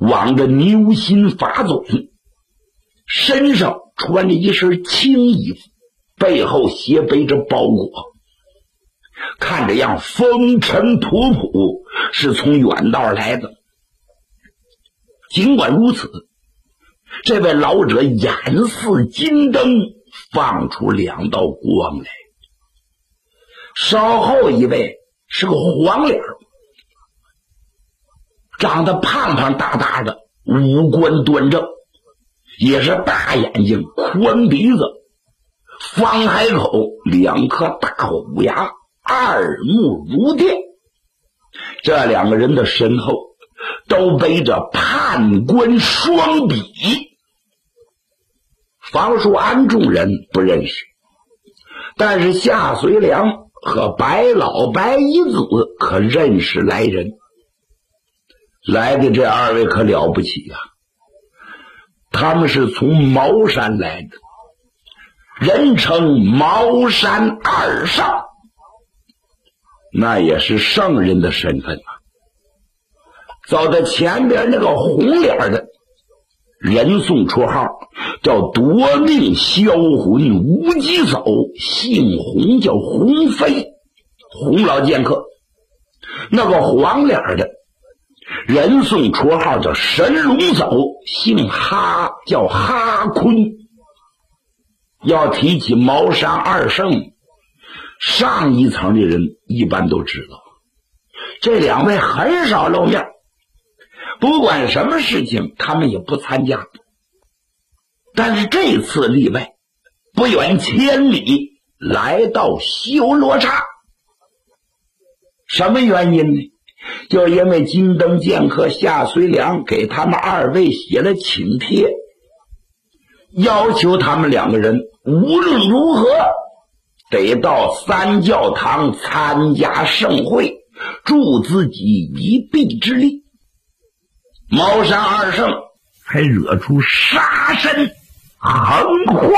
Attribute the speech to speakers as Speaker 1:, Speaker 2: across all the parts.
Speaker 1: 挽着牛心发棕，身上穿着一身青衣服，背后斜背着包裹，看着样风尘仆仆，是从远道来的。尽管如此，这位老者眼似金灯，放出2道光来。稍后一位是个黄脸，长得胖胖大大的，五官端正，也是大眼睛宽鼻子，方海口，2颗大虎牙，耳目如电。这2个人的身后都背着判官双笔。房叔安众人不认识，但是夏随良和白老白一子可认识来人。来的这2位可了不起啊，他们是从茅山来的，人称茅山2上，那也是圣人的身份啊。走在前边那个红脸的人送绰号叫夺命销魂无极手，姓洪叫洪飞，洪老剑客。那个黄脸的人送绰号叫神龙手，姓哈叫哈坤。要提起茅山2圣，上一层的人一般都知道，这2位很少露面，不管什么事情他们也不参加。但是这次例外，不远千里来到修罗刹。什么原因呢？就因为金灯剑客夏随良给他们2位写了请帖，要求他们2个人无论如何得到3教堂参加盛会，助自己一臂之力。茅山2圣还惹出杀身横祸。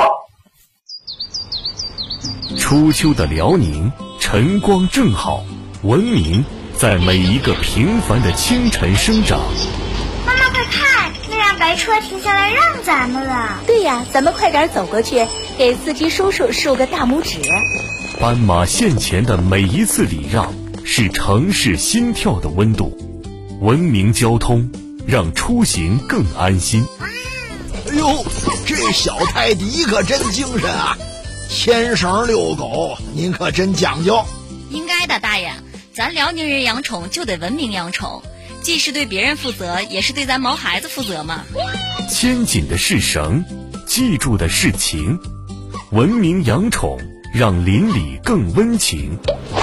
Speaker 2: 初秋的辽宁晨光正好，文明在每一个平凡的清晨生长。
Speaker 3: 妈妈快看，那辆白车停下来让咱们了。
Speaker 4: 对呀，咱们快点走过去，给司机叔叔竖个大拇指。
Speaker 2: 斑马线前的每一次礼让，是城市心跳的温度。文明交通让出行更安心。
Speaker 5: 哎呦，这小泰迪可真精神啊！牵绳遛狗，您可真讲究。
Speaker 6: 应该的，大爷，咱辽宁人养宠就得文明养宠，既是对别人负责，也是对咱毛孩子负责嘛。
Speaker 2: 牵紧的是绳，记住的是情。文明养宠，让邻里更温情。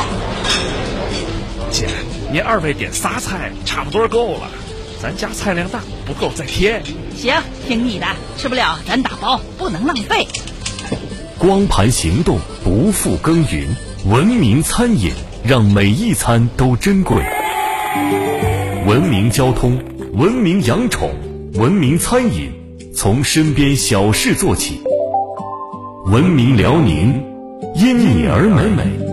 Speaker 7: 姐，您2位点仨菜差不多够了，咱家菜量大，不够再添。
Speaker 8: 行，听你的，吃不了咱打包，不能浪费。
Speaker 2: 光盘行动，不负耕耘。文明餐饮，让每一餐都珍贵。文明交通，文明养宠，文明餐饮，从身边小事做起。文明辽宁，因你而美。